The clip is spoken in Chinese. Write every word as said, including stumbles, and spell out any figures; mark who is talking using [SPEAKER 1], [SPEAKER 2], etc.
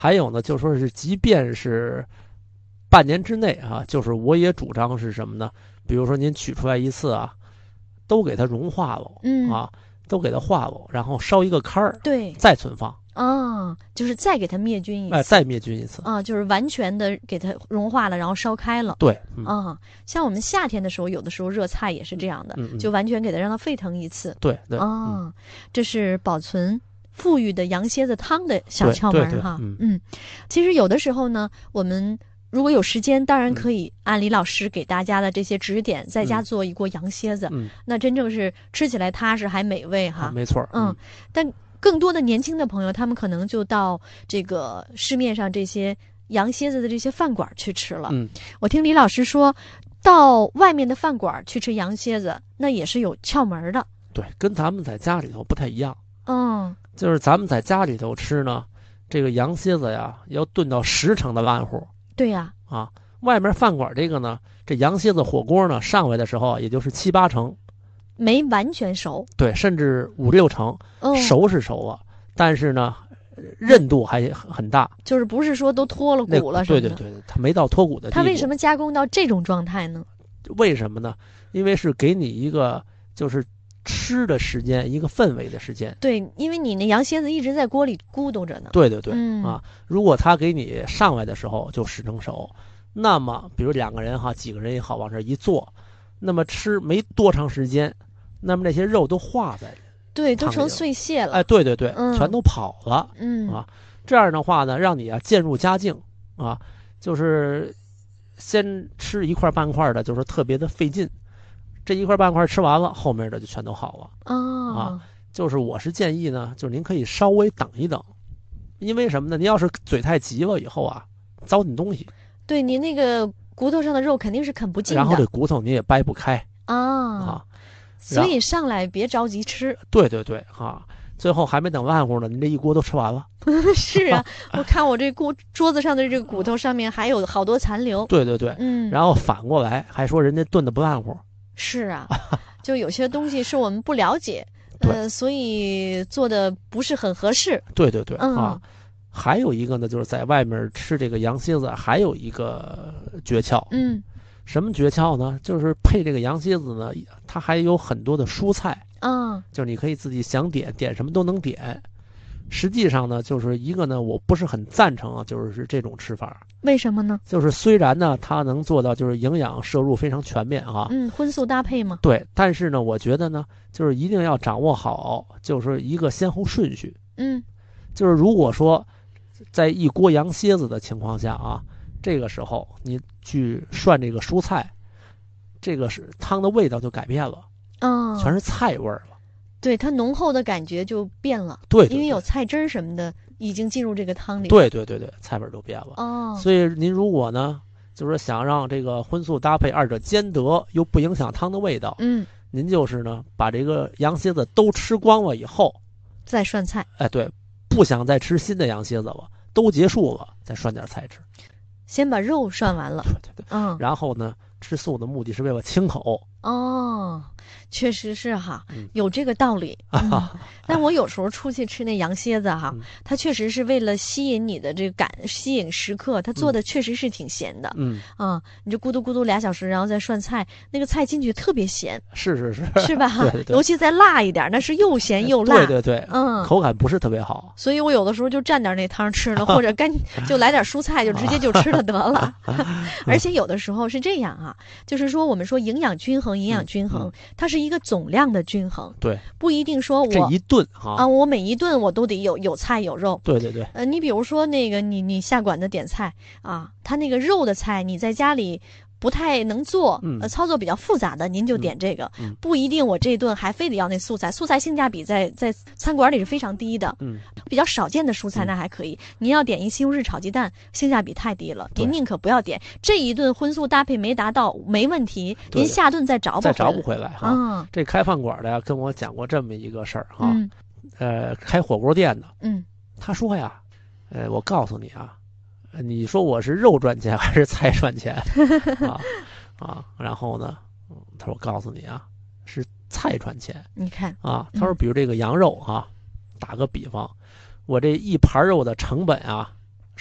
[SPEAKER 1] 还有呢，就说是即便是半年之内啊，就是我也主张是什么呢？比如说您取出来一次啊，都给它融化了，
[SPEAKER 2] 嗯
[SPEAKER 1] 啊，都给它化了，然后烧一个开儿，
[SPEAKER 2] 对，
[SPEAKER 1] 再存放。
[SPEAKER 2] 啊，就是再给它灭菌一次，
[SPEAKER 1] 哎，再灭菌一次
[SPEAKER 2] 啊，就是完全的给它融化了，然后烧开了。
[SPEAKER 1] 对，嗯、
[SPEAKER 2] 啊，像我们夏天的时候，有的时候热菜也是这样的，
[SPEAKER 1] 嗯嗯、
[SPEAKER 2] 就完全给它让它沸腾一次。
[SPEAKER 1] 对对，
[SPEAKER 2] 啊、
[SPEAKER 1] 嗯，
[SPEAKER 2] 这是保存富裕的羊蝎子汤的小窍门哈。
[SPEAKER 1] 嗯
[SPEAKER 2] 嗯，其实有的时候呢，我们如果有时间，当然可以按李老师给大家的这些指点，在家做一锅羊蝎子，
[SPEAKER 1] 嗯，
[SPEAKER 2] 那真正是吃起来踏实还美味哈。
[SPEAKER 1] 啊、没错，
[SPEAKER 2] 嗯，
[SPEAKER 1] 嗯
[SPEAKER 2] 但更多的年轻的朋友，他们可能就到这个市面上这些羊蝎子的这些饭馆去吃了。
[SPEAKER 1] 嗯，
[SPEAKER 2] 我听李老师说，到外面的饭馆去吃羊蝎子，那也是有窍门的。
[SPEAKER 1] 对，跟咱们在家里头不太一样。
[SPEAKER 2] 嗯，
[SPEAKER 1] 就是咱们在家里头吃呢，这个羊蝎子呀，要炖到十成的烂乎。
[SPEAKER 2] 对呀、
[SPEAKER 1] 啊，啊，外面饭馆这个呢，这羊蝎子火锅呢，上来的时候也就是七八成。
[SPEAKER 2] 没完全熟，
[SPEAKER 1] 对，甚至五六成，
[SPEAKER 2] 哦、
[SPEAKER 1] 熟是熟了，但是呢，韧度还很大，
[SPEAKER 2] 就是不是说都脱了骨了什么的。
[SPEAKER 1] 对对对，它没到脱骨的地步。
[SPEAKER 2] 它为什么加工到这种状态呢？
[SPEAKER 1] 为什么呢？因为是给你一个就是吃的时间，一个氛围的时间。
[SPEAKER 2] 对，因为你那羊蝎子一直在锅里咕嘟着呢。
[SPEAKER 1] 对对对，
[SPEAKER 2] 嗯、
[SPEAKER 1] 啊，如果他给你上来的时候就十成熟，那么比如两个人哈，几个人也好，往这一坐，那么吃没多长时间，那么那些肉都化在，
[SPEAKER 2] 对，都成碎屑了。
[SPEAKER 1] 哎，对对对，
[SPEAKER 2] 嗯、
[SPEAKER 1] 全都跑了。
[SPEAKER 2] 嗯
[SPEAKER 1] 啊，这样的话呢，让你啊渐入佳境啊，就是先吃一块半块的，就是特别的费劲。这一块半块吃完了，后面的就全都好了。
[SPEAKER 2] 哦、
[SPEAKER 1] 啊，就是我是建议呢，就是您可以稍微等一等，因为什么呢？您要是嘴太急了以后啊，糟践东西。
[SPEAKER 2] 对，你那个骨头上的肉肯定是啃不尽的，
[SPEAKER 1] 然后这骨头你也掰不开
[SPEAKER 2] 啊
[SPEAKER 1] 啊，
[SPEAKER 2] 所以上来别着急吃。
[SPEAKER 1] 对对对啊，最后还没等烂乎呢，您这一锅都吃完了。
[SPEAKER 2] 是啊，我看我这锅桌子上的这个骨头上面还有好多残留。
[SPEAKER 1] 对对对，
[SPEAKER 2] 嗯，
[SPEAKER 1] 然后反过来还说人家炖的不烂乎。
[SPEAKER 2] 是啊，就有些东西是我们不了解，呃，所以做的不是很合适。
[SPEAKER 1] 对对对、
[SPEAKER 2] 嗯、
[SPEAKER 1] 啊，还有一个呢，就是在外面吃这个羊蝎子，还有一个诀窍。
[SPEAKER 2] 嗯，
[SPEAKER 1] 什么诀窍呢？就是配这个羊蝎子呢，它还有很多的蔬菜。
[SPEAKER 2] 啊，
[SPEAKER 1] 就是你可以自己想点点什么都能点。实际上呢，就是一个呢，我不是很赞成啊，就是这种吃法。
[SPEAKER 2] 为什么呢？
[SPEAKER 1] 就是虽然呢，它能做到就是营养摄入非常全面啊，
[SPEAKER 2] 嗯，荤素搭配嘛。
[SPEAKER 1] 对，但是呢，我觉得呢，就是一定要掌握好，就是一个先后顺序。
[SPEAKER 2] 嗯，
[SPEAKER 1] 就是如果说在一锅羊蝎子的情况下啊，这个时候你去涮这个蔬菜，这个是汤的味道就改变了，
[SPEAKER 2] 嗯、
[SPEAKER 1] 全是菜味儿了。
[SPEAKER 2] 对，它浓厚的感觉就变了。
[SPEAKER 1] 对， 对， 对，
[SPEAKER 2] 因为有菜汁儿什么的已经进入这个汤里。
[SPEAKER 1] 对对对对，菜味都变了。
[SPEAKER 2] 哦，
[SPEAKER 1] 所以您如果呢，就是想让这个荤素搭配二者兼得，又不影响汤的味道，
[SPEAKER 2] 嗯，
[SPEAKER 1] 您就是呢，把这个羊蝎子都吃光了以后，
[SPEAKER 2] 再涮菜。
[SPEAKER 1] 哎，对，不想再吃新的羊蝎子了，都结束了，再涮点菜吃。
[SPEAKER 2] 先把肉涮完了。
[SPEAKER 1] 对对对，
[SPEAKER 2] 嗯，
[SPEAKER 1] 然后呢，吃素的目的是为了清口。
[SPEAKER 2] 哦，确实是哈，
[SPEAKER 1] 嗯、
[SPEAKER 2] 有这个道理。嗯、但我有时候出去吃那羊蝎子哈，
[SPEAKER 1] 嗯、
[SPEAKER 2] 它确实是为了吸引你的这个感，吸引食客，它做的确实是挺咸的。
[SPEAKER 1] 嗯
[SPEAKER 2] 啊，你这咕嘟咕嘟俩小时，然后再涮菜，那个菜进去特别咸。
[SPEAKER 1] 是是是，
[SPEAKER 2] 是吧？
[SPEAKER 1] 对对对，
[SPEAKER 2] 尤其再辣一点，那是又咸又辣。
[SPEAKER 1] 对对对，
[SPEAKER 2] 嗯，
[SPEAKER 1] 口感不是特别好。
[SPEAKER 2] 所以我有的时候就蘸点那汤吃了，或者干就来点蔬菜，就直接就吃了得了。而且有的时候是这样啊，就是说我们说营养均衡，营养均衡，
[SPEAKER 1] 嗯嗯、
[SPEAKER 2] 它是一个总量的均衡。
[SPEAKER 1] 对，
[SPEAKER 2] 不一定说我
[SPEAKER 1] 这一顿啊
[SPEAKER 2] 啊，我每一顿我都得有有菜有肉。
[SPEAKER 1] 对对对，
[SPEAKER 2] 呃，你比如说那个你你下馆子点菜啊，他那个肉的菜你在家里不太能做，
[SPEAKER 1] 嗯、
[SPEAKER 2] 呃，操作比较复杂的，您就点这个，
[SPEAKER 1] 嗯、
[SPEAKER 2] 不一定我这顿还非得要那素菜，素菜性价比在在餐馆里是非常低的，
[SPEAKER 1] 嗯，
[SPEAKER 2] 比较少见的蔬菜那还可以。嗯、您要点一西红柿炒鸡蛋，性价比太低了，您宁可不要点。这一顿荤素搭配没达到没问题，您下顿再找不
[SPEAKER 1] 再找不回来哈。
[SPEAKER 2] 嗯、
[SPEAKER 1] 这开饭馆的呀跟我讲过这么一个事儿哈，
[SPEAKER 2] 嗯、
[SPEAKER 1] 呃，开火锅店的，
[SPEAKER 2] 嗯，
[SPEAKER 1] 他说呀，呃，我告诉你啊，你说我是肉赚钱还是菜赚钱啊？啊，然后呢，他说我告诉你啊，是菜赚钱。
[SPEAKER 2] 你看
[SPEAKER 1] 啊，他说比如这个羊肉啊，嗯、打个比方，我这一盘肉的成本啊，